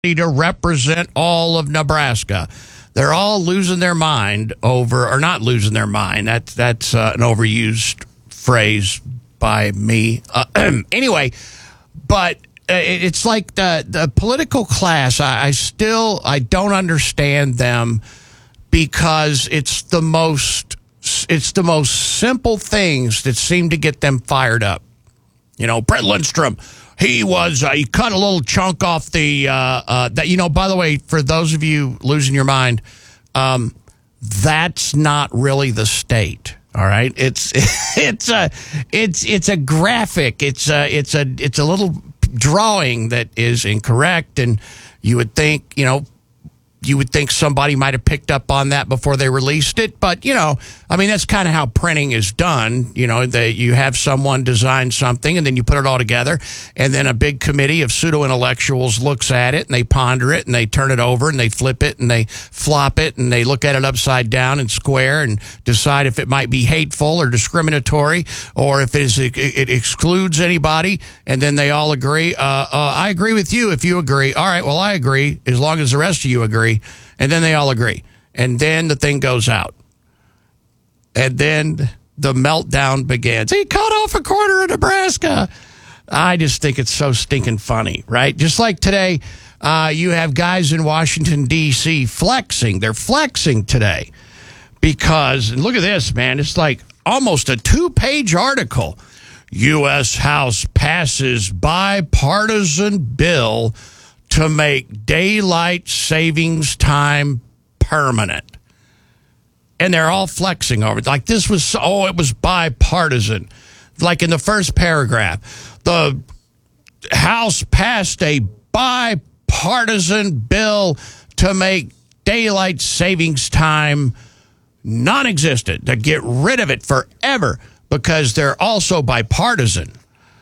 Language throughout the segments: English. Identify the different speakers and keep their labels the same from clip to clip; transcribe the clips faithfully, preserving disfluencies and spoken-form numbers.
Speaker 1: to represent all of Nebraska. They're all losing their mind over, or not losing their mind. That's that's uh, an overused phrase by me. Uh, anyway, but uh, it's like the the political class. I, I still I don't understand them because it's the most it's the most simple things that seem to get them fired up. You know, Brett Lindstrom. He was, uh, he cut a little chunk off the, uh, uh, that, you know, by the way, for those of you losing your mind, um, that's not really the state. All right. It's, it's a, it's, it's a graphic. It's a, it's a, it's a little drawing that is incorrect. And you would think, you know, you would think somebody might have picked up on that before they released it. But, you know, I mean, that's kind of how printing is done. You know, that you have someone design something and then you put it all together. And then a big committee of pseudo-intellectuals looks at it and they ponder it and they turn it over and they flip it and they flop it and they look at it upside down and square and decide if it might be hateful or discriminatory or if it, is, it, it excludes anybody. And then they all agree. Uh, uh, I agree with you if you agree. All right, well, I agree as long as the rest of you agree. And then they all agree. And then the thing goes out. And then the meltdown begins. He cut off a quarter of Nebraska. I just think it's so stinking funny, right? Just like today, uh, you have guys in Washington, D C flexing. They're flexing today because, and look at this, man. It's like almost a two-page article. U S House passes bipartisan bill to make daylight savings time permanent. And they're all flexing over it. Like this was, oh, it was bipartisan. Like in the first paragraph, the House passed a bipartisan bill to make daylight savings time non-existent, to get rid of it forever because they're also bipartisan.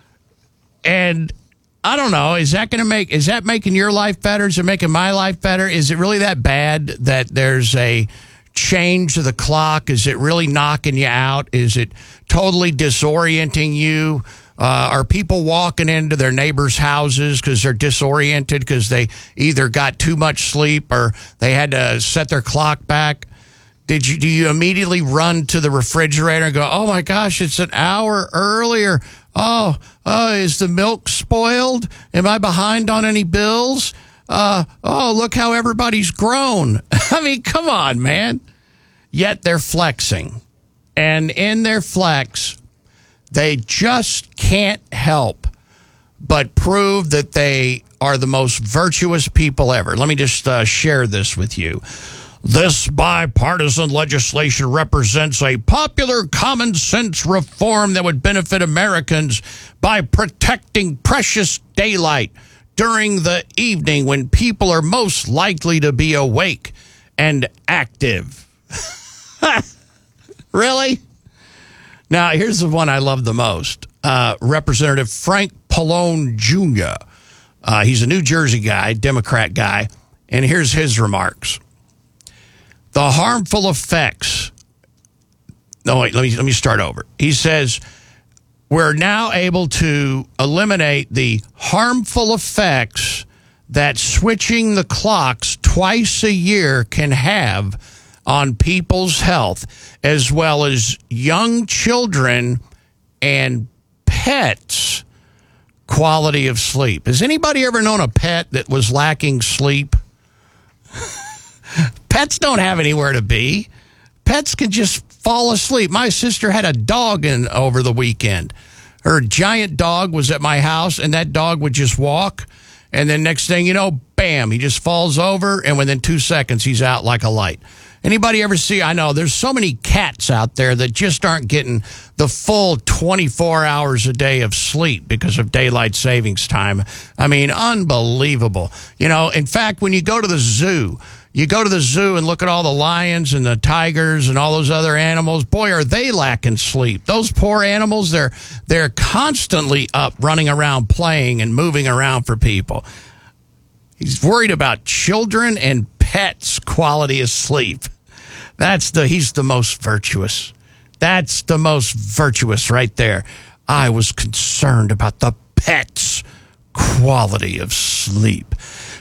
Speaker 1: And I don't know. Is that going to make, is that making your life better? Is it making my life better? Is it really that bad that there's a change to the clock? Is it really knocking you out? Is it totally disorienting you? Uh, are people walking into their neighbors' houses because they're disoriented because they either got too much sleep or they had to set their clock back? Did you, do you immediately run to the refrigerator and go, oh my gosh, it's an hour earlier. Oh, oh, is the milk spoiled? Am I behind on any bills? Uh, oh, look how everybody's grown. I mean, come on, man. Yet they're flexing. And in their flex, they just can't help but prove that they are the most virtuous people ever. Let me just uh, share this with you. This bipartisan legislation represents a popular common sense reform that would benefit Americans by protecting precious daylight during the evening when people are most likely to be awake and active. Really? Now, here's the one I love the most. Uh, Representative Frank Pallone Junior Uh, he's a New Jersey guy, Democrat guy, and here's his remarks. The harmful effects. No, wait, let me, let me start over. He says, we're now able to eliminate the harmful effects that switching the clocks twice a year can have on people's health, as well as young children and pets' quality of sleep. Has anybody ever known a pet that was lacking sleep? Pets don't have anywhere to be. Pets can just fall asleep. My sister had a dog in over the weekend. Her giant dog was at my house, and that dog would just walk, and then next thing you know, bam, he just falls over, and within two seconds, he's out like a light. Anybody ever see, I know, there's so many cats out there that just aren't getting the full twenty-four hours a day of sleep because of daylight savings time. I mean, unbelievable. You know, in fact, when you go to the zoo, you go to the zoo and look at all the lions and the tigers and all those other animals. Boy, are they lacking sleep. Those poor animals, they're they're constantly up, running around, playing and moving around for people. He's worried about children and pets' quality of sleep. That's the he's the most virtuous. That's the most virtuous right there. I was concerned about the pets' quality of sleep.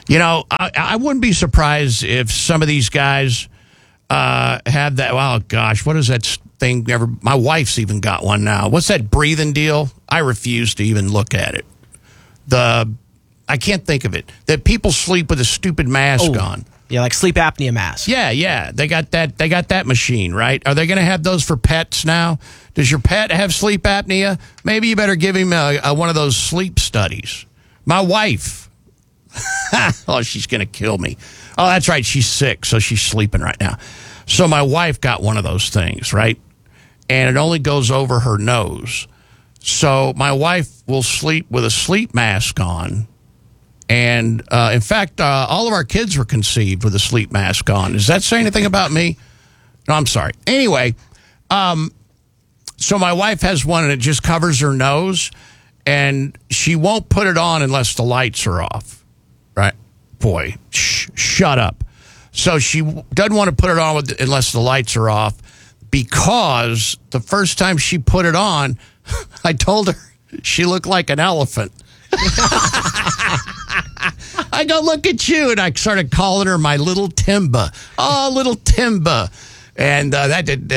Speaker 1: You know, I, I wouldn't be surprised if some of these guys uh, have that. Oh, gosh, what is that thing? Never. My wife's even got one now. What's that breathing deal? I refuse to even look at it. The I can't think of it. That people sleep with a stupid mask
Speaker 2: oh,
Speaker 1: on.
Speaker 2: Yeah, like sleep apnea mask.
Speaker 1: Yeah, yeah. They got that. They got that machine, right? Are they going to have those for pets now? Does your pet have sleep apnea? Maybe you better give him a, a, one of those sleep studies. My wife. Oh, she's going to kill me. Oh, that's right. She's sick, so she's sleeping right now. So my wife got one of those things, right? And it only goes over her nose. So my wife will sleep with a sleep mask on. And, uh, in fact, uh, all of our kids were conceived with a sleep mask on. Does that say anything about me? No, I'm sorry. Anyway, um, so my wife has one, and it just covers her nose, and she won't put it on unless the lights are off, right? Boy, sh- shut up. So she doesn't want to put it on with, unless the lights are off, because the first time she put it on, I told her she looked like an elephant. I go, look at you. And I started calling her my little Timba. Oh, little Timba. And uh, that did.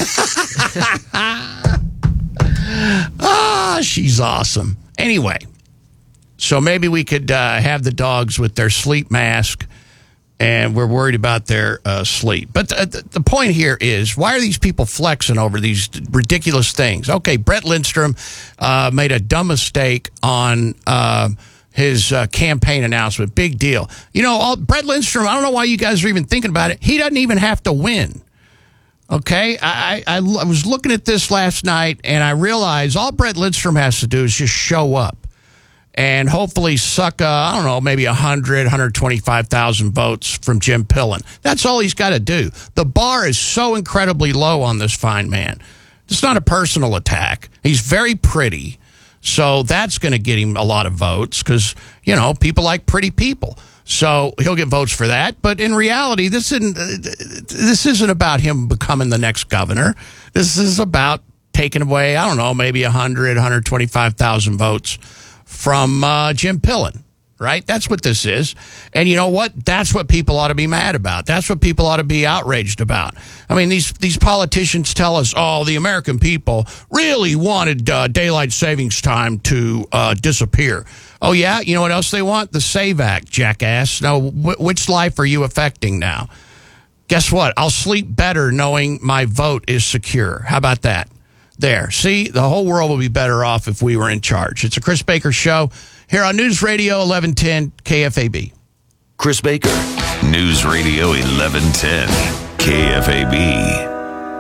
Speaker 1: Ah, oh, she's awesome. Anyway, so maybe we could uh, have the dogs with their sleep mask, and we're worried about their uh, sleep. But the, the point here is, why are these people flexing over these ridiculous things? Okay, Brett Lindstrom uh, made a dumb mistake on uh, his uh, campaign announcement. Big deal. You know, all, Brett Lindstrom, I don't know why you guys are even thinking about it. He doesn't even have to win. Okay, I, I, I was looking at this last night, and I realized all Brett Lindstrom has to do is just show up and hopefully suck, uh, I don't know, maybe one hundred, one hundred twenty-five thousand votes from Jim Pillen. That's all he's got to do. The bar is so incredibly low on this fine man. It's not a personal attack. He's very pretty, so that's going to get him a lot of votes because, you know, people like pretty people. So he'll get votes for that. But in reality, this isn't, this isn't about him becoming the next governor. This is about taking away, I don't know, maybe one hundred, one hundred twenty-five thousand votes from uh, Jim Pillen, right? That's what this is. And you know what? That's what people ought to be mad about. That's what people ought to be outraged about. I mean, these these politicians tell us, oh, the American people really wanted uh, daylight savings time to uh, disappear. Oh, yeah? You know what else they want? The SAVE Act, jackass. Now, wh- which life are you affecting now? Guess what? I'll sleep better knowing my vote is secure. How about that? There. See, the whole world will be better off if we were in charge. It's a Chris Baker Show here on News Radio eleven ten K F A B.
Speaker 3: Chris Baker, News Radio eleven ten K F A B.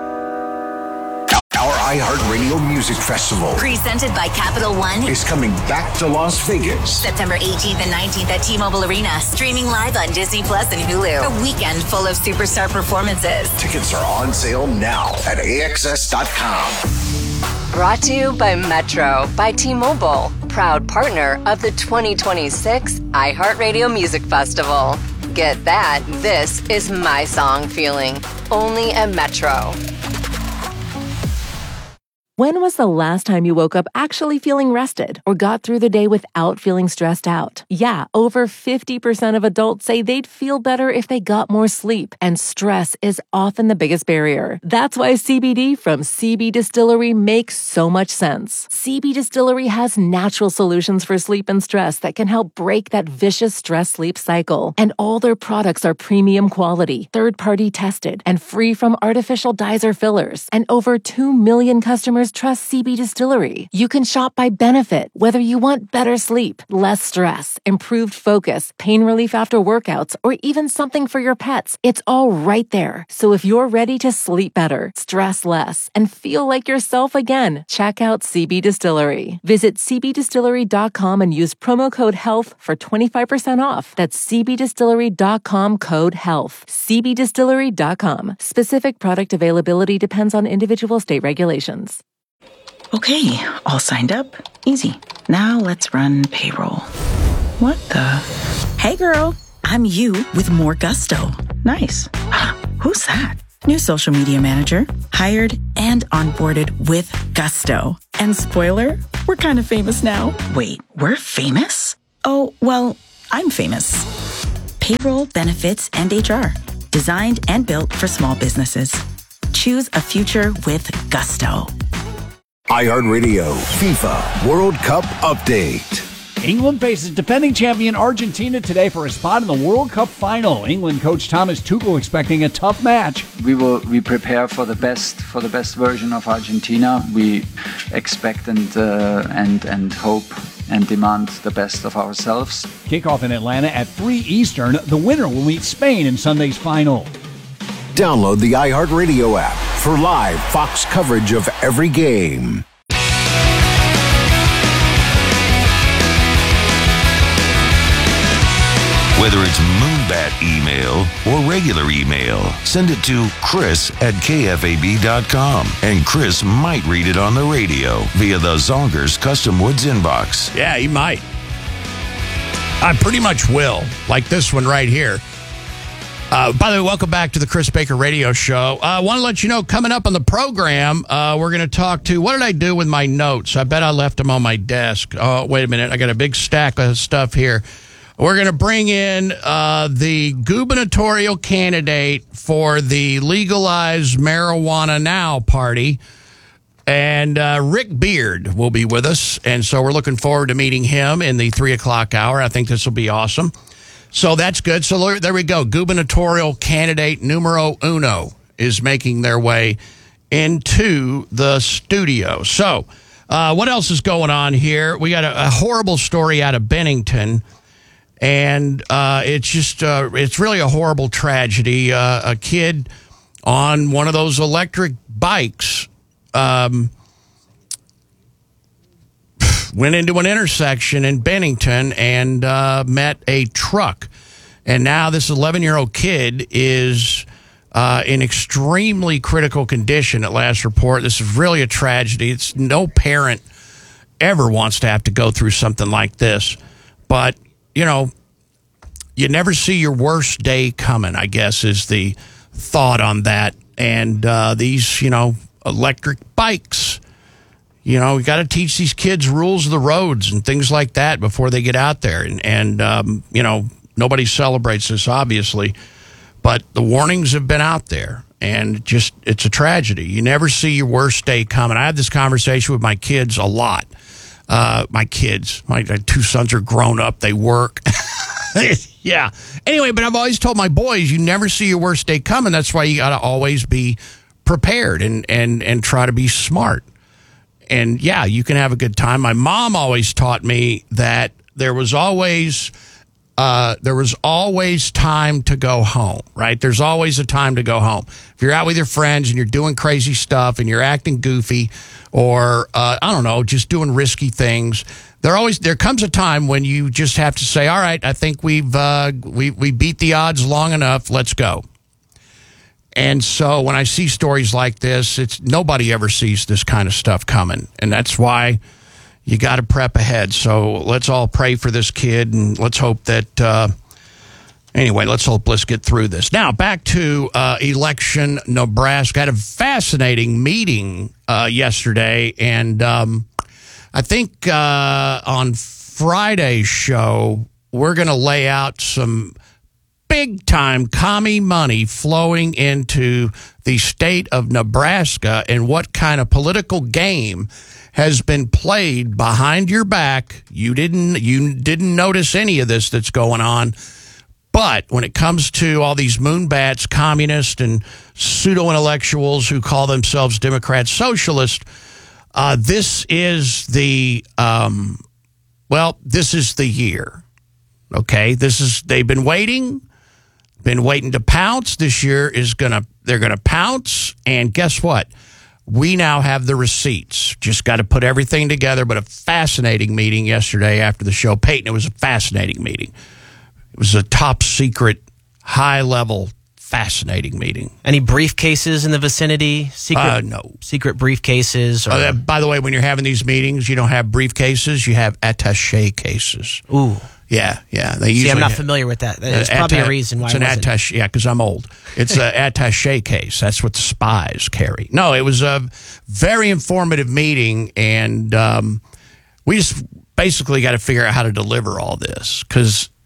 Speaker 4: Our iHeartRadio Music Festival,
Speaker 5: presented by Capital One,
Speaker 4: is coming back to Las Vegas.
Speaker 5: September eighteenth and nineteenth at T-Mobile Arena. Streaming live on Disney Plus and Hulu. A weekend full of superstar performances.
Speaker 4: Tickets are on sale now at A X S dot com.
Speaker 6: Brought to you by Metro by T-Mobile, proud partner of the twenty twenty-six iHeartRadio Music Festival. Get that, this is my song feeling, only at Metro.
Speaker 7: When was the last time you woke up actually feeling rested or got through the day without feeling stressed out? Yeah, over fifty percent of adults say they'd feel better if they got more sleep, and stress is often the biggest barrier. That's why C B D from C B Distillery makes so much sense. C B Distillery has natural solutions for sleep and stress that can help break that vicious stress-sleep cycle. And all their products are premium quality, third-party tested, and free from artificial dyes or fillers. And over two million customers trust C B Distillery. You can shop by benefit, whether you want better sleep, less stress, improved focus, pain relief after workouts, or even something for your pets. It's all right there. So if you're ready to sleep better, stress less, and feel like yourself again, check out C B Distillery. Visit C B distillery dot com and use promo code HEALTH for twenty-five percent off. That's C B distillery dot com code HEALTH. C B distillery dot com. Specific product availability depends on individual state regulations.
Speaker 8: Okay, all signed up. Easy. Now let's run payroll. What the? Hey girl, I'm you with more gusto. Nice. Who's that? New social media manager. Hired and onboarded with gusto. And spoiler, we're kind of famous now. Wait, we're famous? Oh, well, I'm famous. Payroll, benefits, and H R. Designed and built for small businesses. Choose a future with gusto.
Speaker 4: iHeartRadio FIFA World Cup Update.
Speaker 2: England faces defending champion Argentina today for a spot in the World Cup final. England coach Thomas Tuchel expecting a tough match.
Speaker 9: We will we prepare for the best for the best version of Argentina. We expect and uh, and and hope and demand the best of ourselves.
Speaker 2: Kickoff in Atlanta at three Eastern. The winner will meet Spain in Sunday's final.
Speaker 4: Download the iHeartRadio app for live Fox coverage of every game.
Speaker 3: Whether it's Moonbat email or regular email, send it to Chris at K F A B dot com. And Chris might read it on the radio via the Zongers Custom Woods inbox.
Speaker 1: Yeah, he might. I pretty much will, like this one right here. Uh, by the way, welcome back to the Chris Baker Radio Show. I uh, want to let you know, coming up on the program, uh, we're going to talk to, what did I do with my notes? I bet I left them on my desk. Oh, wait a minute. I got a big stack of stuff here. We're going to bring in uh, the gubernatorial candidate for the Legalize Marijuana Now party. And uh, Rick Beard will be with us. And so we're looking forward to meeting him in the three o'clock hour. I think this will be awesome. So that's good. So there we go. Gubernatorial candidate numero uno is making their way into the studio. So uh, what else is going on here? We got a, a horrible story out of Bennington. And uh, it's just, uh, it's really a horrible tragedy. Uh, a kid on one of those electric bikes um, went into an intersection in Bennington and uh, met a truck. And now this eleven-year-old kid is uh, in extremely critical condition at last report. This is really a tragedy. It's no parent ever wants to have to go through something like this. But you know, you never see your worst day coming, I guess, is the thought on that. And uh, these, you know, electric bikes, you know, we got to teach these kids rules of the roads and things like that before they get out there. And, and um, you know, nobody celebrates this, obviously, but the warnings have been out there. And just, it's a tragedy. You never see your worst day coming. I have this conversation with my kids a lot. Uh, my kids, my, my two sons are grown up. They work. Yeah. Anyway, but I've always told my boys, you never see your worst day coming. That's why you got to always be prepared and, and, and try to be smart. And yeah, you can have a good time. My mom always taught me that there was always, uh, there was always time to go home, right? There's always a time to go home. If you're out with your friends and you're doing crazy stuff and you're acting goofy, or, uh, I don't know, just doing risky things, there always there comes a time when you just have to say, all right, I think we've uh, we, we beat the odds long enough. Let's go. And so when I see stories like this, it's nobody ever sees this kind of stuff coming. And that's why you got to prep ahead. So let's all pray for this kid, and let's hope that, uh, anyway, let's hope let's get through this. Now, back to uh, election Nebraska. I had a fascinating meeting uh, yesterday, and um, I think uh, on Friday's show, we're going to lay out some big-time commie money flowing into the state of Nebraska and what kind of political game has been played behind your back. You didn't, you didn't notice any of this that's going on. But when it comes to all these moonbats, communists, and pseudo-intellectuals who call themselves Democrats, socialists, uh, this is the, um, well, this is the year. Okay, this is, they've been waiting, been waiting to pounce. This year is going to, they're going to pounce. And guess what? We now have the receipts. Just got to put everything together. But a fascinating meeting yesterday after the show. Peyton, it was a fascinating meeting. It was a top secret, high level, fascinating meeting.
Speaker 10: Any briefcases in the vicinity? Secret,
Speaker 1: uh, no.
Speaker 10: Secret briefcases? Or...
Speaker 1: Uh, by the way, when you're having these meetings, you don't have briefcases, you have attaché cases.
Speaker 10: Ooh.
Speaker 1: Yeah, yeah. They
Speaker 10: See, I'm not
Speaker 1: have,
Speaker 10: familiar with that. There's uh, probably atta- a reason why
Speaker 1: it's an attaché. Yeah, because I'm old. It's an attaché case. That's what the spies carry. No, it was a very informative meeting, and um, we just basically got to figure out how to deliver all this, because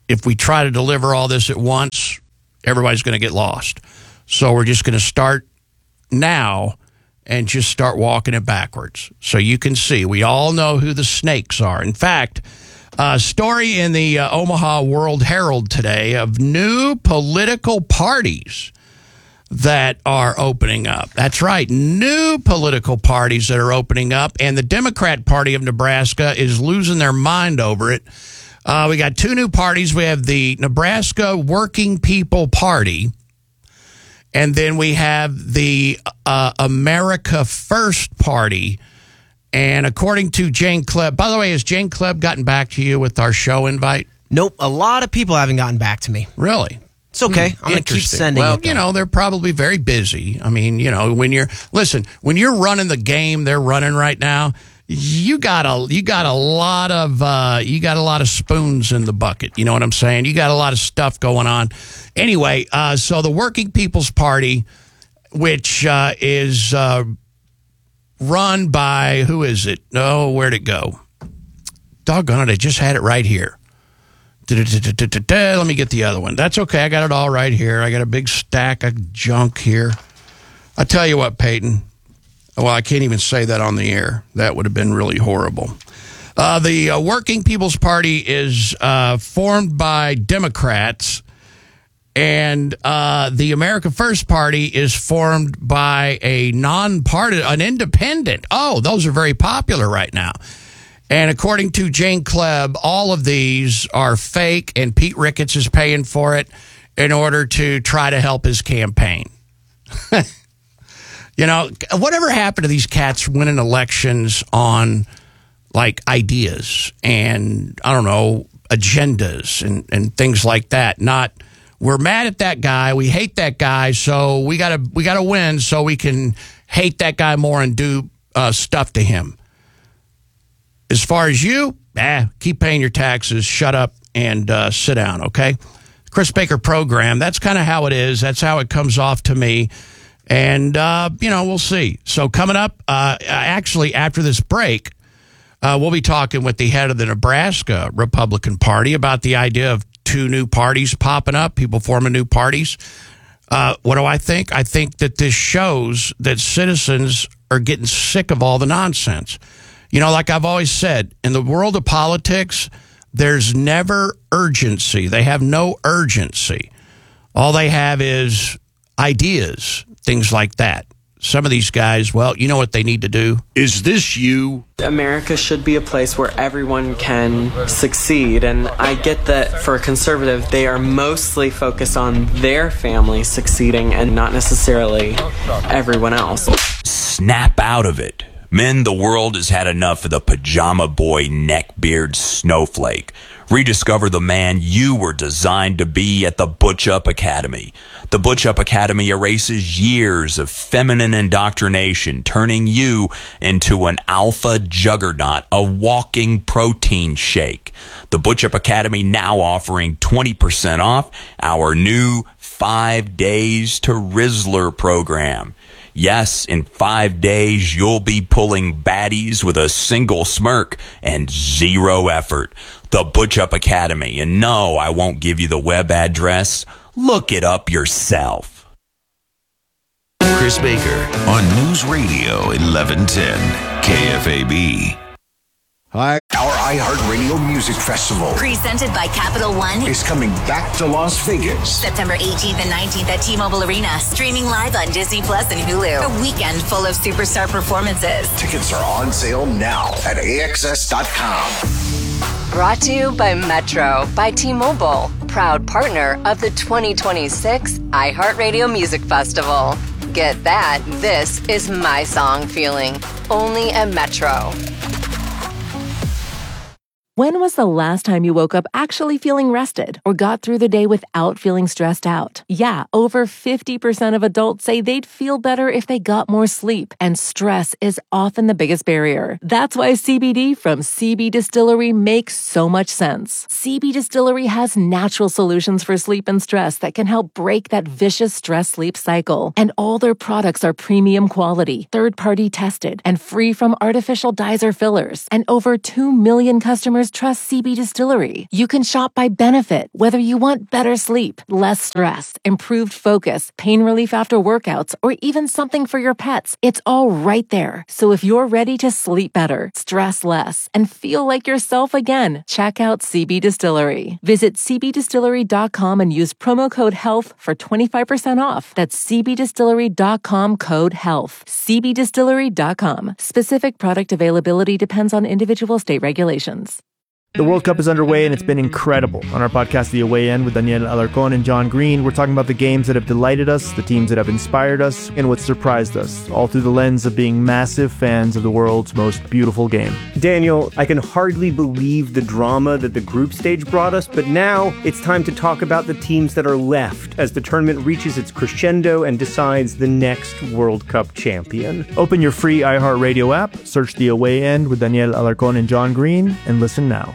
Speaker 1: if we try to deliver all this at once, everybody's going to get lost. So we're just going to start now and just start walking it backwards. So you can see, we all know who the snakes are. In fact, a story in the uh, Omaha World Herald today of new political parties that are opening up. That's right, new political parties that are opening up, and the Democrat Party of Nebraska is losing their mind over it. Uh, we got two new parties. We have the Nebraska Working People Party, and then we have the uh, America First Party. And according to Jane Kleb, by the way, has Jane Kleb gotten back to you with our show invite?
Speaker 10: Nope, a lot of people haven't gotten back to me.
Speaker 1: Really?
Speaker 10: It's okay. Mm, I'm going to keep sending
Speaker 1: well,
Speaker 10: it.
Speaker 1: Well, you know, they're probably very busy. I mean, you know, when you're, listen, when you're running the game they're running right now, you got a, you got a lot of, uh, you got a lot of spoons in the bucket. You know what I'm saying? You got a lot of stuff going on. Anyway, uh, so the Working People's Party, which uh, is uh, run by, who is it? Oh, where'd it go? Doggone it, I just had it right here. Let me get the other one. That's okay. I got it all right here. I got a big stack of junk here. I tell you what, Peyton. Well, I can't even say that on the air. That would have been really horrible. Uh, the uh, Working People's Party is uh, formed by Democrats, and uh, the America First Party is formed by a non-partisan, an independent. Oh, those are very popular right now. And according to Jane Kleb, all of these are fake, and Pete Ricketts is paying for it in order to try to help his campaign. You know, whatever happened to these cats winning elections on, like, ideas and, I don't know, agendas and, and things like that? Not, we're mad at that guy, we hate that guy, so we gotta we gotta win so we can hate that guy more and do uh, stuff to him. As far as you, eh, keep paying your taxes, shut up, and uh, sit down, okay? Chris Baker program, that's kind of how it is. That's how it comes off to me. And, uh, you know, we'll see. So coming up, uh, actually, after this break, uh, we'll be talking with the head of the Nebraska Republican Party about the idea of two new parties popping up, people forming new parties. Uh, what do I think? I think that this shows that citizens are getting sick of all the nonsense. You know, like I've always said, in the world of politics, there's never urgency. They have no urgency. All they have is ideas, things like that. Some of these guys, well, you know what they need to do? Is this you?
Speaker 11: America should be a place where everyone can succeed. And I get that for a conservative, they are mostly focused on their family succeeding and not necessarily everyone else.
Speaker 12: Snap out of it. Men, the world has had enough of the pajama boy neckbeard snowflake. Rediscover the man you were designed to be at the Butch Up Academy. The Butch Up Academy erases years of feminine indoctrination, turning you into an alpha juggernaut, a walking protein shake. The Butch Up Academy now offering twenty percent off our new Five Days to Rizzler program. Yes, in five days, you'll be pulling baddies with a single smirk and zero effort. The Butch Up Academy. And no, I won't give you the web address. Look it up yourself.
Speaker 3: Chris Baker on News Radio eleven ten K F A B.
Speaker 4: Hi. Our iHeartRadio Music Festival,
Speaker 5: presented by Capital One,
Speaker 4: is coming back to Las Vegas.
Speaker 5: September eighteenth and nineteenth at T-Mobile Arena. Streaming live on Disney Plus and Hulu. A weekend full of superstar performances.
Speaker 4: Tickets are on sale now at A X S dot com.
Speaker 6: Brought to you by Metro by T-Mobile, proud partner of the twenty twenty-six iHeartRadio Music Festival. Get that, this is my song feeling, only at Metro.
Speaker 7: When was the last time you woke up actually feeling rested or got through the day without feeling stressed out? Yeah, over fifty percent of adults say they'd feel better if they got more sleep, and stress is often the biggest barrier. That's why C B D from C B Distillery makes so much sense. C B Distillery has natural solutions for sleep and stress that can help break that vicious stress-sleep cycle. And all their products are premium quality, third-party tested, and free from artificial dyes or fillers. And over two million customers customers trust C B Distillery. You can shop by benefit, whether you want better sleep, less stress, improved focus, pain relief after workouts, or even something for your pets. It's all right there. So if you're ready to sleep better, stress less, and feel like yourself again, check out C B Distillery. Visit c b distillery dot com and use promo code HEALTH for twenty-five percent off. That's c b distillery dot com code HEALTH. c b distillery dot com. Specific product availability depends on individual state regulations.
Speaker 13: The World Cup is underway and it's been incredible. On our podcast, The Away End, with Daniel Alarcón and John Green, we're talking about the games that have delighted us, the teams that have inspired us, and what surprised us, all through the lens of being massive fans of the world's most beautiful game.
Speaker 14: Daniel, I can hardly believe the drama that the group stage brought us, but now it's time to talk about the teams that are left as the tournament reaches its crescendo and decides the next World Cup champion.
Speaker 13: Open your free iHeartRadio app, search The Away End with Daniel Alarcón and John Green, and listen now.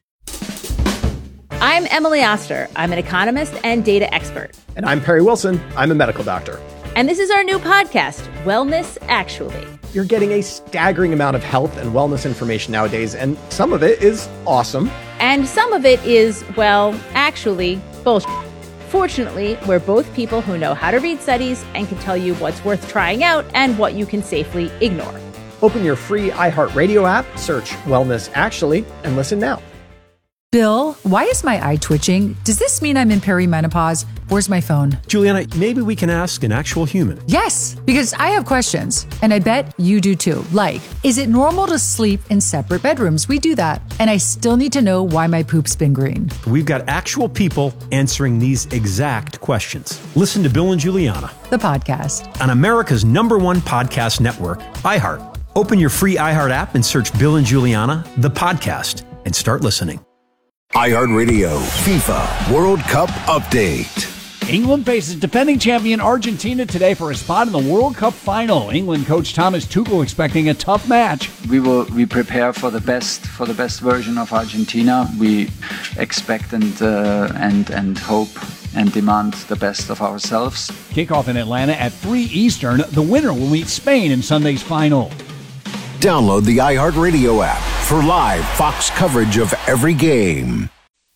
Speaker 15: I'm Emily Oster. I'm an economist and data expert.
Speaker 16: And I'm Perry Wilson. I'm a medical doctor.
Speaker 15: And this is our new podcast, Wellness Actually.
Speaker 16: You're getting a staggering amount of health and wellness information nowadays, and some of it is awesome.
Speaker 15: And some of it is, well, actually, bullshit. Fortunately, we're both people who know how to read studies and can tell you what's worth trying out and what you can safely ignore.
Speaker 16: Open your free iHeartRadio app, search Wellness Actually, and listen now.
Speaker 17: Bill, why is my eye twitching? Does this mean I'm in perimenopause? Where's my phone?
Speaker 18: Juliana, maybe we can ask an actual human.
Speaker 17: Yes, because I have questions, and I bet you do too. Like, is it normal to sleep in separate bedrooms? We do that. And I still need to know why my poop's been green.
Speaker 18: We've got actual people answering these exact questions. Listen to Bill and Juliana,
Speaker 17: the podcast,
Speaker 18: on America's number one podcast network, iHeart. Open your free iHeart app and search Bill and Juliana, the podcast, and start listening.
Speaker 4: iHeartRadio FIFA World Cup Update.
Speaker 2: England faces defending champion Argentina today for a spot in the World Cup final. England coach Thomas Tuchel expecting a tough match.
Speaker 9: We will we prepare for the best for the best version of Argentina. We expect and uh, and and hope and demand the best of ourselves.
Speaker 2: Kickoff in Atlanta at three Eastern. The winner will meet Spain in Sunday's final.
Speaker 4: Download the iHeartRadio app for live Fox coverage of every game.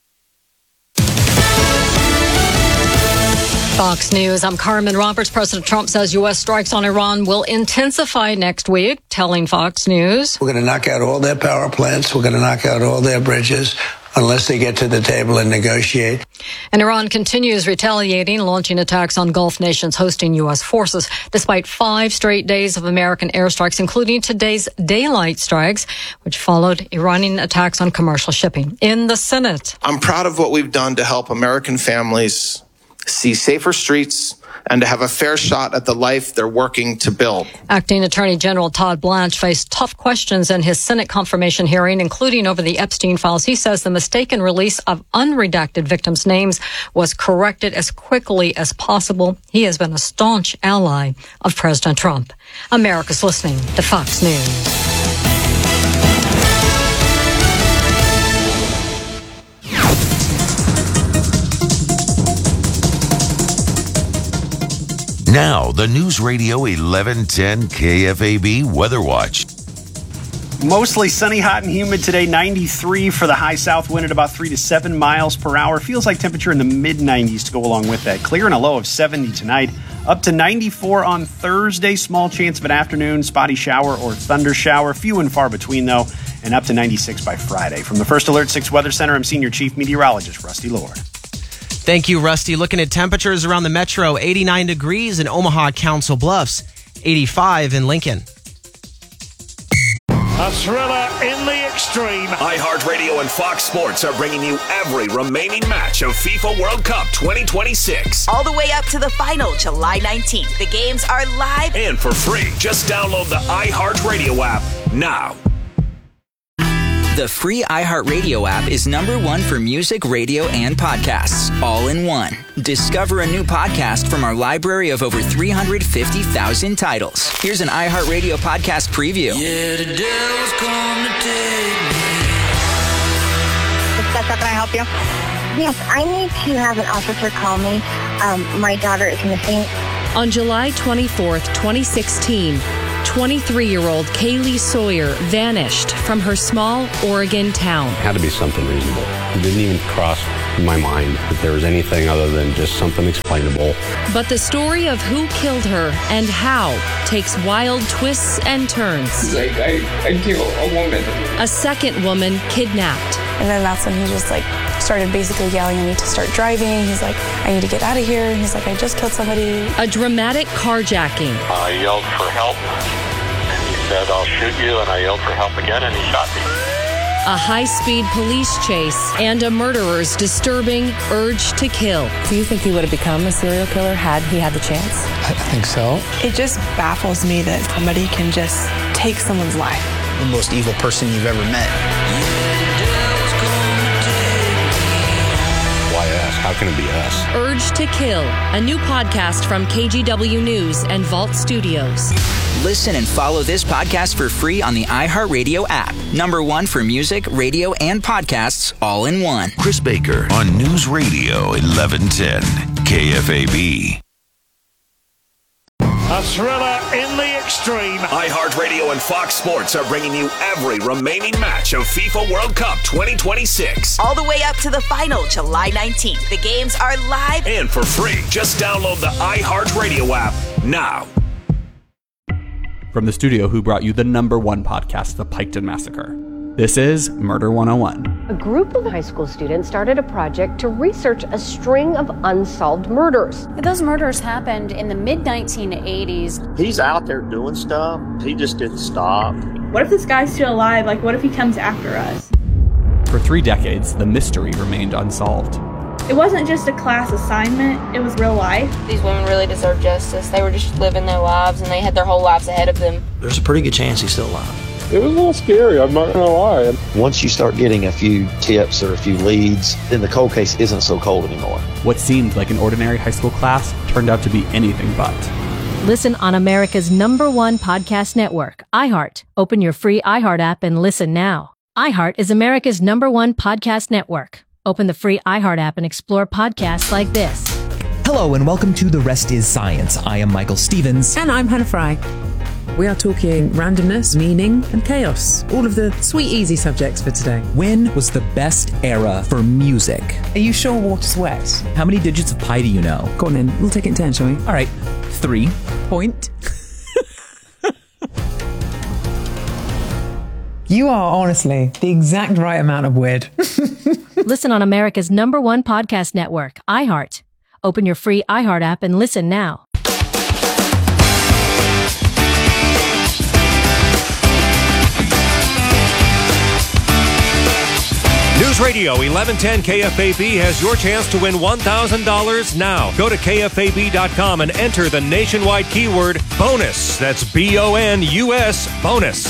Speaker 19: Fox News, I'm Carmen Roberts. President Trump says U S strikes on Iran will intensify next week, telling Fox News.
Speaker 20: We're going to knock out all their power plants. We're going to knock out all their bridges unless they get to the table and negotiate.
Speaker 19: And Iran continues retaliating, launching attacks on Gulf nations hosting U S forces, despite five straight days of American airstrikes, including today's daylight strikes, which followed Iranian attacks on commercial shipping. In the Senate,
Speaker 21: I'm proud of what we've done to help American families see safer streets and to have a fair shot at the life they're working to build.
Speaker 19: Acting Attorney General Todd Blanche faced tough questions in his Senate confirmation hearing, including over the Epstein files. He says the mistaken release of unredacted victims' names was corrected as quickly as possible. He has been a staunch ally of President Trump. America's listening to Fox News.
Speaker 3: Now, the News Radio eleven ten K F A B Weather Watch.
Speaker 22: Mostly sunny, hot, and humid today. ninety-three for the high south wind at about three to seven miles per hour. Feels like temperature in the mid nineties to go along with that. Clear and a low of seventy tonight. Up to ninety-four on Thursday. Small chance of an afternoon spotty shower or thunder shower. Few and far between, though. And up to ninety-six by Friday. From the First Alert six Weather Center, I'm Senior Chief Meteorologist Rusty Lord.
Speaker 10: Thank you, Rusty. Looking at temperatures around the metro, eighty-nine degrees in Omaha, Council Bluffs, eighty-five in Lincoln.
Speaker 23: A thriller in the extreme.
Speaker 24: iHeartRadio and Fox Sports are bringing you every remaining match of FIFA World Cup twenty twenty-six.
Speaker 5: All the way up to the final, July nineteenth. The games are live
Speaker 24: and for free. Just download the iHeartRadio app now.
Speaker 25: The free iHeartRadio app is number one for music, radio, and podcasts, all in one. Discover a new podcast from our library of over three hundred fifty thousand titles. Here's an iHeartRadio podcast preview.
Speaker 26: Yeah, the devil's come to take me.
Speaker 27: Can I help you? Yes, I need to have an officer call me. Um, my daughter is missing.
Speaker 28: On July twenty-fourth, twenty sixteen,
Speaker 1: twenty-three-year-old Kaylee Sawyer vanished from her small Oregon town.
Speaker 6: It had to be something reasonable. It didn't even cross my mind that there was anything other than just something explainable.
Speaker 1: But the story of who killed her and how takes wild twists and turns.
Speaker 7: Like, I, I killed a woman.
Speaker 1: A second woman kidnapped.
Speaker 8: And then that's when he just like started basically yelling at me to start driving. He's like, I need to get out of here. And he's like, I just killed somebody.
Speaker 1: A dramatic carjacking.
Speaker 11: I yelled for help, and he said, I'll shoot you, and I yelled for help again, and he shot me.
Speaker 1: A high-speed police chase and a murderer's disturbing urge to kill.
Speaker 8: Do you think he would have become a serial killer had he had the chance?
Speaker 11: I think so.
Speaker 8: It just baffles me that somebody can just take someone's life.
Speaker 12: The most evil person you've ever met.
Speaker 6: Why us? How can it be us?
Speaker 1: Urge to Kill, a new podcast from K G W News and Vault Studios.
Speaker 25: Listen and follow this podcast for free on the iHeartRadio app. Number one for music, radio, and podcasts all in one.
Speaker 3: Chris Baker on News Radio eleven ten K F A B.
Speaker 23: A thriller in the extreme.
Speaker 24: iHeartRadio and Fox Sports are bringing you every remaining match of FIFA World Cup twenty twenty-six.
Speaker 5: All the way up to the final, July nineteenth. The games are live
Speaker 24: and for free. Just download the iHeartRadio app now.
Speaker 2: From the studio who brought you the number one podcast, The Piketon Massacre. This is Murder one oh one.
Speaker 14: A group of high school students started a project to research a string of unsolved murders.
Speaker 15: Those murders happened in the mid nineteen eighties.
Speaker 28: He's out there doing stuff. He just didn't stop.
Speaker 29: What if this guy's still alive? Like, what if he comes after us?
Speaker 2: For three decades, the mystery remained unsolved.
Speaker 29: It wasn't just a class assignment, it was real life.
Speaker 30: These women really deserve justice. They were just living their lives, and they had their whole lives ahead of them.
Speaker 28: There's a pretty good chance he's still alive.
Speaker 31: It was a little scary, I'm not going to lie.
Speaker 32: Once you start getting a few tips or a few leads, then the cold case isn't so cold anymore.
Speaker 2: What seemed like an ordinary high school class turned out to be anything but.
Speaker 14: Listen on America's number one podcast network, iHeart. Open your free iHeart app and listen now. iHeart is America's number one podcast network. Open the free iHeart app and explore podcasts like this.
Speaker 33: Hello and welcome to The Rest is Science. I am Michael Stevens.
Speaker 34: And I'm Hannah Fry. We are talking randomness, meaning, and chaos. All of the sweet, easy subjects for today.
Speaker 33: When was the best era for music?
Speaker 34: Are you sure water's wet?
Speaker 33: How many digits of pi do you know?
Speaker 34: Go on then. We'll take it in turn, shall we?
Speaker 33: All right. Three.
Speaker 34: Point. You are honestly the exact right amount of weird.
Speaker 14: Listen on America's number one podcast network, iHeart. Open your free iHeart app and listen now.
Speaker 23: News Radio eleven ten K F A B has your chance to win one thousand dollars now. Go to K F A B dot com and enter the nationwide keyword BONUS. That's B O N U S, bonus.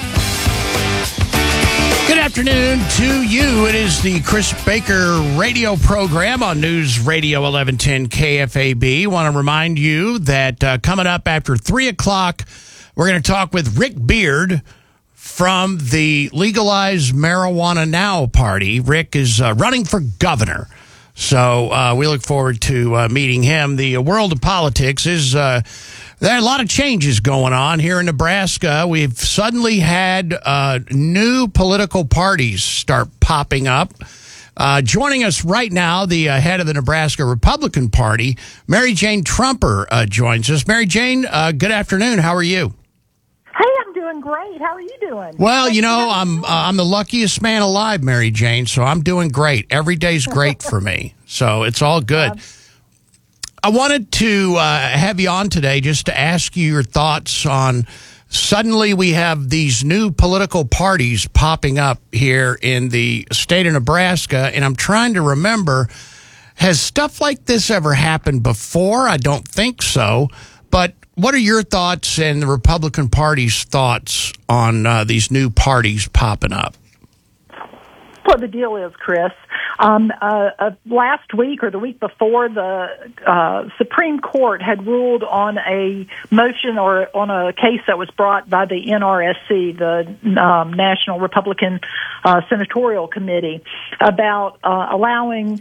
Speaker 35: Good afternoon to you. It is the Chris Baker radio program on News Radio eleven ten K F A B. Want to remind you that uh, coming up after three o'clock, we're going to talk with Rick Beard from the Legalize Marijuana Now party. Rick is uh, running for governor, so uh, we look forward to uh, meeting him. The uh, world of politics is... Uh, There are a lot of changes going on here in Nebraska. We've suddenly had uh, new political parties start popping up. Uh, joining us right now, the uh, head of the Nebraska Republican Party, Mary Jane Trumper, uh, joins us. Mary Jane, uh, good afternoon. How are you?
Speaker 36: Hey, I'm doing great. How are you doing?
Speaker 35: Well, you know, I'm uh, I'm the luckiest man alive, Mary Jane, so I'm doing great. Every day's great for me, so it's all good. Um, I wanted to uh, have you on today just to ask you your thoughts on suddenly we have these new political parties popping up here in the state of Nebraska, and I'm trying to remember, has stuff like this ever happened before? I don't think so, but what are your thoughts and the Republican Party's thoughts on uh, these new parties popping up?
Speaker 36: Well, the deal is, Chris, um, uh, uh, last week or the week before, the uh, Supreme Court had ruled on a motion or on a case that was brought by the N R S C, the um, National Republican uh, Senatorial Committee, about uh, allowing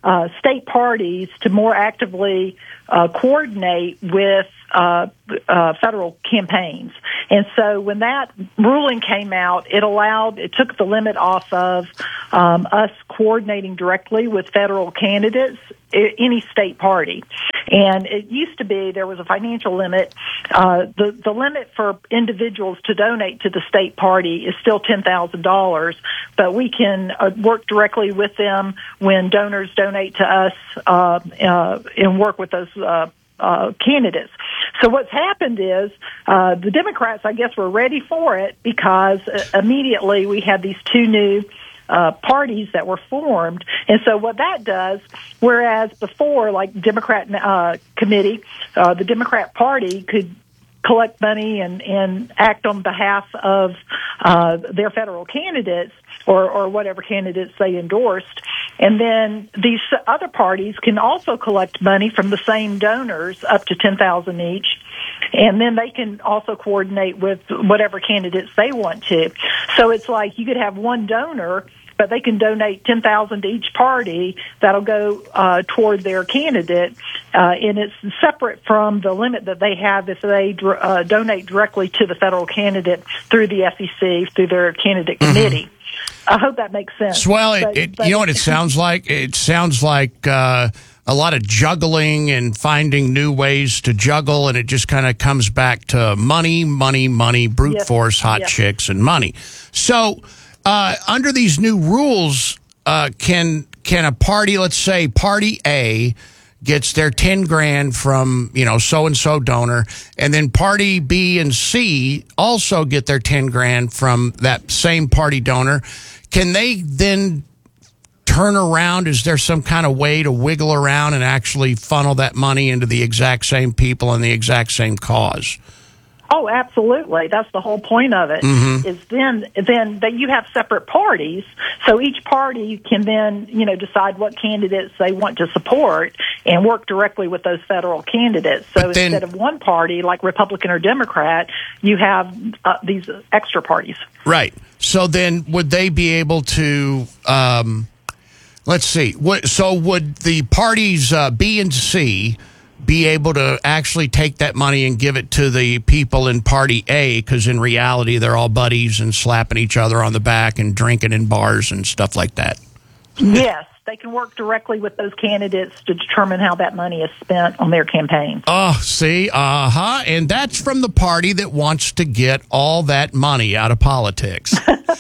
Speaker 36: uh, state parties to more actively uh, coordinate with uh, uh, federal campaigns. And so when that ruling came out, it allowed, it took the limit off of um, us coordinating directly with federal candidates, any state party. And it used to be there was a financial limit. Uh, the, the limit for individuals to donate to the state party is still ten thousand dollars, but we can uh, work directly with them when donors donate to us uh, uh, and work with those uh, uh, candidates. So what's happened is uh, the Democrats, I guess, were ready for it because uh, immediately we had these two new Uh, parties that were formed. And so what that does, whereas before, like Democrat uh, committee, uh, the Democrat Party could collect money and, and act on behalf of uh, their federal candidates or, or whatever candidates they endorsed. And then these other parties can also collect money from the same donors up to ten thousand dollars each. And then they can also coordinate with whatever candidates they want to. So it's like you could have one donor, but they can donate ten thousand dollars to each party. That'll go uh, toward their candidate, uh, and it's separate from the limit that they have if they uh, donate directly to the federal candidate through the F E C, through their candidate
Speaker 35: Mm-hmm.
Speaker 36: committee. I hope that makes sense.
Speaker 35: Well, it,
Speaker 36: but,
Speaker 35: it,
Speaker 36: but
Speaker 35: you know what it sounds like? It sounds like uh, a lot of juggling and finding new ways to juggle, and it just kind of comes back to money, money, money, brute
Speaker 36: Yes.
Speaker 35: force, hot
Speaker 36: Yes.
Speaker 35: chicks, and money. So uh, under these new rules, uh, can can a party, let's say Party A, gets their ten grand from, you know, so-and-so donor, and then Party B and C also get their ten grand from that same party donor. Can they then turn around? Is there some kind of way to wiggle around and actually funnel that money into the exact same people and the exact same cause?
Speaker 36: Oh, absolutely. That's the whole point of it.
Speaker 35: Mhm.
Speaker 36: Is then then that you have separate parties, so each party can then, you know, decide what candidates they want to support and work directly with those federal candidates. So
Speaker 35: But then-
Speaker 36: instead of one party like Republican or Democrat, you have uh, these extra parties.
Speaker 35: Right. So then would they be able to, um, let's see, what, so would the parties uh, B and C be able to actually take that money and give it to the people in Party A, because in reality they're all buddies and slapping each other on the back and drinking in bars and stuff like that?
Speaker 36: Yes, they can work directly with those candidates to determine how that money is spent on their campaign.
Speaker 35: Oh, see, uh-huh, and that's from the party that wants to get all that money out of politics.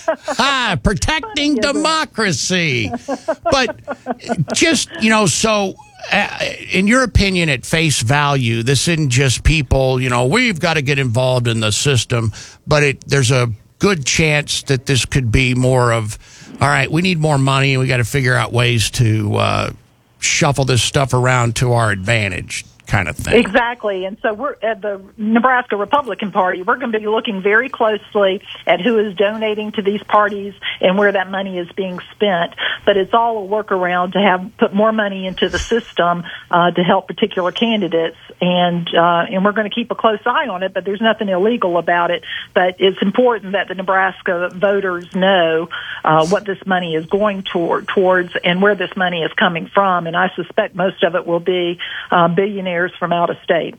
Speaker 35: Ah, protecting democracy. But just, you know, so uh, in your opinion, at face value, this isn't just people, you know, we've got to get involved in the system, but it, there's a good chance that this could be more of, all right, we need more money and we got to figure out ways to uh, shuffle this stuff around to our advantage kind of thing.
Speaker 36: Exactly. And so we're at the Nebraska Republican Party, we're going to be looking very closely at who is donating to these parties and where that money is being spent. But it's all a workaround to have put more money into the system uh, to help particular candidates. And uh, and we're going to keep a close eye on it, but there's nothing illegal about it. But it's important that the Nebraska voters know uh, what this money is going toward, towards and where this money is coming from. And I suspect most of it will be uh, billionaires from out of state.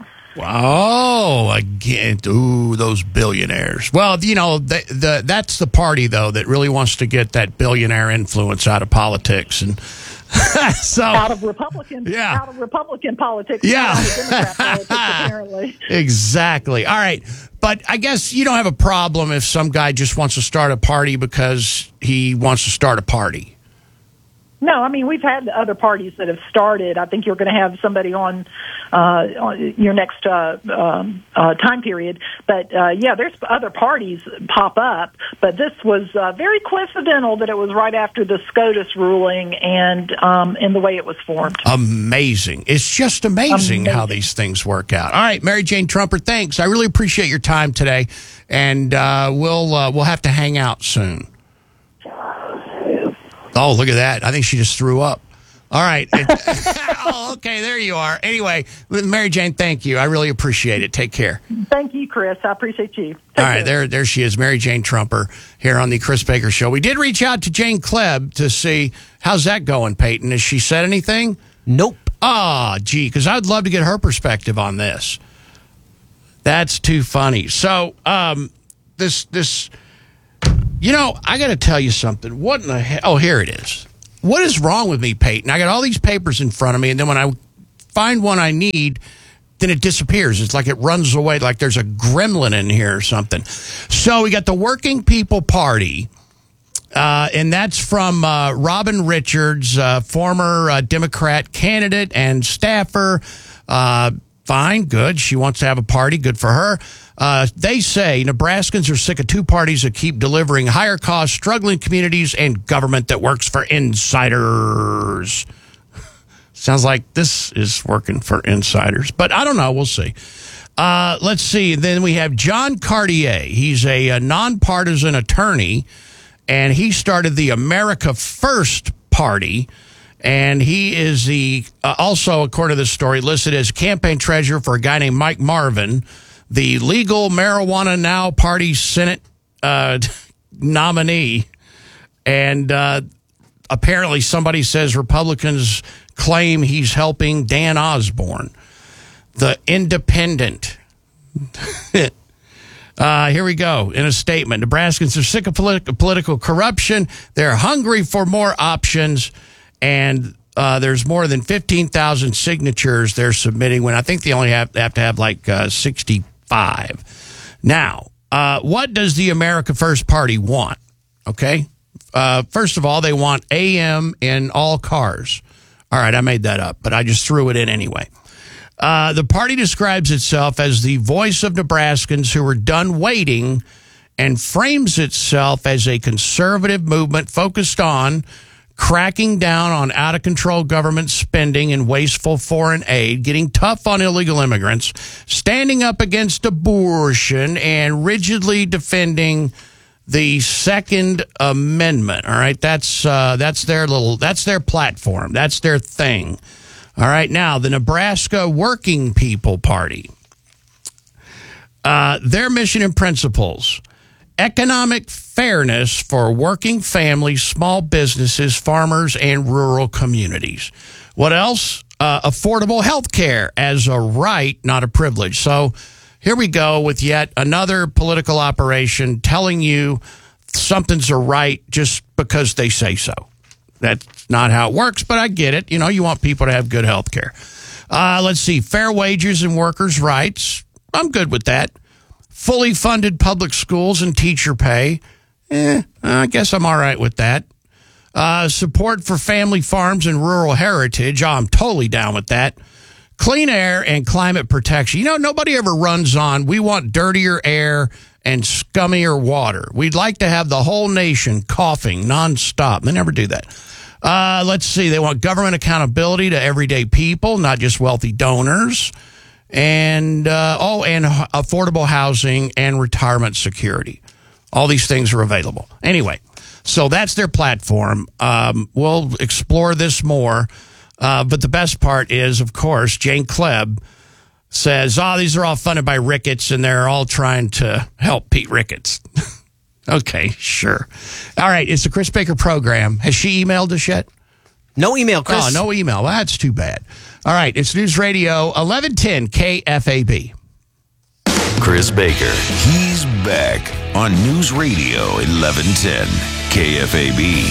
Speaker 35: Oh, again, ooh, those billionaires. Well, you know, the, the, that's the party, though, that really wants to get that billionaire influence out of politics. And so,
Speaker 36: out of Republican,
Speaker 35: yeah.
Speaker 36: out of Republican politics,
Speaker 35: yeah,
Speaker 36: out of Democrat politics, apparently.
Speaker 35: Exactly. All right. But I guess you don't have a problem if some guy just wants to start a party because he wants to start a party.
Speaker 36: No, I mean, we've had other parties that have started. I think you're going to have somebody on, uh, on your next uh, um, uh, time period. But, uh, yeah, there's other parties pop up. But this was uh, very coincidental that it was right after the SCOTUS ruling and um, in the way it was formed.
Speaker 35: Amazing. It's just amazing, amazing how these things work out. All right, Mary Jane Trumper, thanks. I really appreciate your time today. And uh, we'll uh, we'll have to hang out soon. Oh, look at that. I think she just threw up. All right. Oh, okay, there you are. Anyway, Mary Jane, thank you. I really appreciate it. Take care.
Speaker 36: Thank you, Chris. I appreciate you. Take
Speaker 35: All right,
Speaker 36: care.
Speaker 35: there there she is, Mary Jane Trumper, here on the Chris Baker Show. We did reach out to Jane Klebb to see, how's that going, Peyton? Has she said anything?
Speaker 33: Nope.
Speaker 35: Ah, oh, gee, because I'd love to get her perspective on this. That's too funny. So, um, this, this, you know, I got to tell you something. What in the hell? Oh, here it is. What is wrong with me, Peyton? I got all these papers in front of me, and then when I find one I need, then it disappears. It's like it runs away, like there's a gremlin in here or something. So we got the Working People Party, uh, and that's from uh, Robin Richards, uh, former uh, Democrat candidate and staffer. Uh, fine, good. She wants to have a party. Good for her. Uh, they say Nebraskans are sick of two parties that keep delivering higher costs, struggling communities, and government that works for insiders. Sounds like this is working for insiders, but I don't know. We'll see. Uh, let's see. Then we have John Cartier. He's a, a nonpartisan attorney, and he started the America First Party. And he is the uh, also, according to this story, listed as campaign treasurer for a guy named Mike Marvin, the Legal Marijuana Now Party Senate uh, nominee. And uh, apparently somebody says Republicans claim he's helping Dan Osborne, the Independent. uh, here we go. In a statement, Nebraskans are sick of polit- political corruption. They're hungry for more options. And uh, there's more than fifteen thousand signatures they're submitting when I think they only have, have to have like uh, sixty-five. Now, uh, what does the America First Party want? Okay. Uh, first of all, they want A M in all cars. All right, I made that up, but I just threw it in anyway. Uh, the party describes itself as the voice of Nebraskans who are done waiting and frames itself as a conservative movement focused on cracking down on out-of-control government spending and wasteful foreign aid, getting tough on illegal immigrants, standing up against abortion, and rigidly defending the Second Amendment. All right, that's uh, that's their little that's their platform. That's their thing. All right, now the Nebraska Working People Party. Uh, their mission and principles: economic fairness for working families, small businesses, farmers, and rural communities. What else? Uh, affordable health care as a right, not a privilege. So here we go with yet another political operation telling you something's a right just because they say so. That's not how it works, but I get it. You know, you want people to have good health care. Uh, let's see. Fair wages and workers' rights. I'm good with that. Fully funded public schools and teacher pay. Eh, I guess I'm all right with that. Uh, support for family farms and rural heritage. Oh, I'm totally down with that. Clean air and climate protection. You know, nobody ever runs on, we want dirtier air and scummier water. We'd like to have the whole nation coughing nonstop. They never do that. Uh, let's see. They want government accountability to everyday people, not just wealthy donors. And, uh, oh, and affordable housing and retirement security. All these things are available. Anyway, so that's their platform. Um, we'll explore this more. Uh, but the best part is, of course, Jane Klebb says, oh, these are all funded by Ricketts, and they're all trying to help Pete Ricketts. Okay, sure. All right, it's the Chris Baker program. Has she emailed us yet?
Speaker 33: No email, Chris.
Speaker 35: Oh, no email. Well, that's too bad. All right, it's News Radio eleven ten K F A B.
Speaker 3: Chris Baker, he's back on News Radio eleven ten K F A B.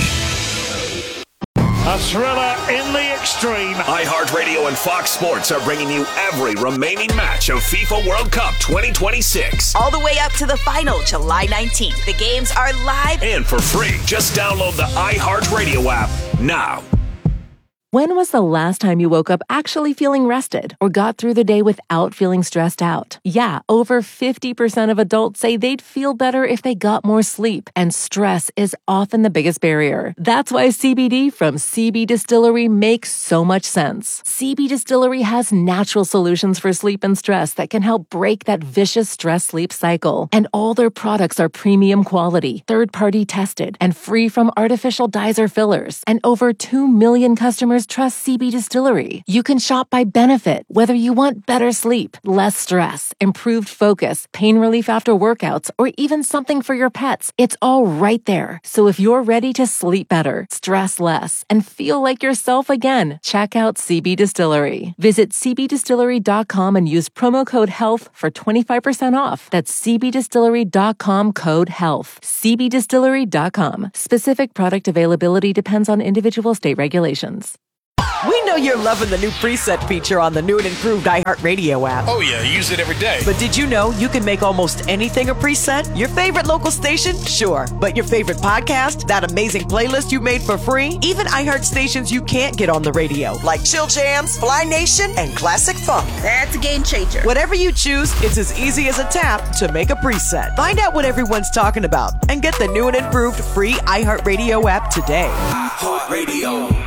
Speaker 24: A thriller in the extreme. iHeartRadio and Fox Sports are bringing you every remaining match of FIFA World Cup twenty twenty-six.
Speaker 5: All the way up to the final, July nineteenth. The games are live
Speaker 24: and for free. Just download the iHeartRadio app now.
Speaker 4: When was the last time you woke up actually feeling rested or got through the day without feeling stressed out? Yeah, over fifty percent of adults say they'd feel better if they got more sleep, and stress is often the biggest barrier. That's why C B D from C B Distillery makes so much sense. C B Distillery has natural solutions for sleep and stress that can help break that vicious stress-sleep cycle. And all their products are premium quality, third-party tested, and free from artificial dyes or fillers. And over two million customers customers trust C B Distillery. You can shop by benefit, whether you want better sleep, less stress, improved focus, pain relief after workouts, or even something for your pets. It's all right there. So if you're ready to sleep better, stress less, and feel like yourself again, check out C B Distillery. Visit c b distillery dot com and use promo code HEALTH for twenty-five percent off. That's c b distillery dot com code HEALTH. c b distillery dot com. Specific product availability depends on individual state regulations.
Speaker 7: We know you're loving the new preset feature on the new and improved iHeartRadio app.
Speaker 8: Oh yeah, I use it every day.
Speaker 7: But did you know you can make almost anything a preset? Your favorite local station? Sure. But your favorite podcast? That amazing playlist you made for free? Even iHeart stations you can't get on the radio, like Chill Jams, Fly Nation, and Classic Funk.
Speaker 9: That's a game changer.
Speaker 7: Whatever you choose, it's as easy as a tap to make a preset. Find out what everyone's talking about and get the new and improved free iHeartRadio app today.
Speaker 10: iHeartRadio.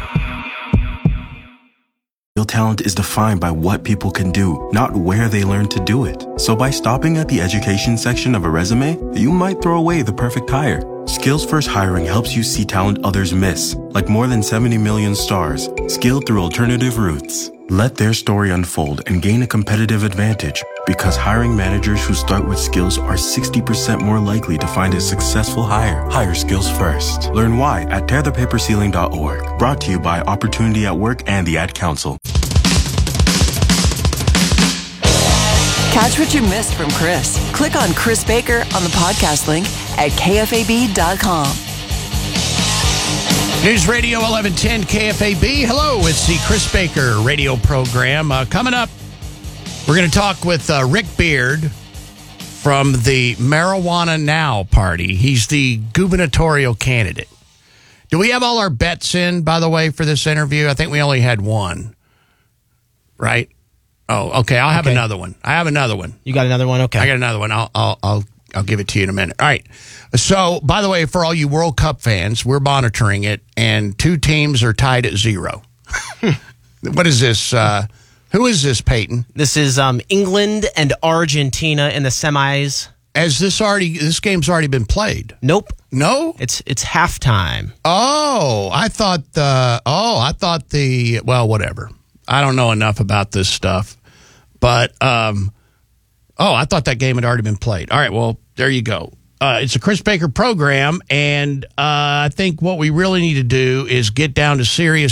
Speaker 10: Real talent is defined by what people can do, not where they learn to do it. So by stopping at the education section of a resume, you might throw away the perfect hire. Skills First Hiring helps you see talent others miss, like more than seventy million stars, skilled through alternative routes. Let their story unfold and gain a competitive advantage, because hiring managers who start with skills are sixty percent more likely to find a successful hire. Hire skills first. Learn why at tear the paper ceiling dot org. Brought to you by Opportunity at Work and the Ad Council.
Speaker 11: Catch what you missed from Chris. Click on Chris Baker on the podcast link at k f a b dot com.
Speaker 35: News Radio eleven ten K F A B. Hello, it's the Chris Baker radio program. Uh, coming up, we're going to talk with uh, Rick Beard from the Marijuana Now party. He's the gubernatorial candidate. Do we have all our bets in, by the way, for this interview? I think we only had one, right? Oh, okay. I'll have okay. another one. I have another one.
Speaker 11: You got another one? Okay.
Speaker 35: I got another one. I'll, I'll, I'll, I'll give it to you in a minute. All right. So, by the way, for all you World Cup fans, we're monitoring it, and two teams are tied at zero. What is this? Uh, who is this, Peyton?
Speaker 11: This is um, England and Argentina in the semis.
Speaker 35: Has this already? This game's already been played?
Speaker 11: Nope.
Speaker 35: No.
Speaker 11: It's it's halftime.
Speaker 35: Oh, I thought the. Oh, I thought the. Well, whatever. I don't know enough about this stuff, but um, oh, I thought that game had already been played. All right, well, there you go. Uh, it's a Chris Baker program, and uh, I think what we really need to do is get down to serious